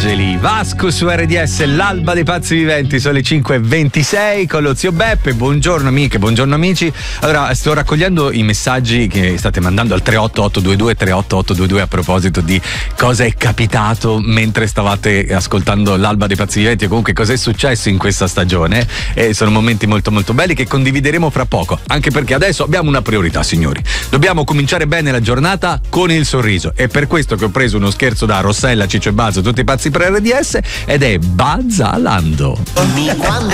Angeli, Vasco su RDS, l'alba dei pazzi viventi, sono le 5:26 con lo zio Beppe. Buongiorno amiche, buongiorno amici. Allora, sto raccogliendo i messaggi che state mandando al 38822 a proposito di cosa è capitato mentre stavate ascoltando l'alba dei pazzi viventi, o comunque cosa è successo in questa stagione. E sono momenti molto molto belli che condivideremo fra poco, anche perché adesso abbiamo una priorità, signori. Dobbiamo cominciare bene la giornata con il sorriso, e per questo che ho preso uno scherzo da Rossella, Ciccio e Bazzo, tutti pazzi per RDS, ed è Bazzalando. Quando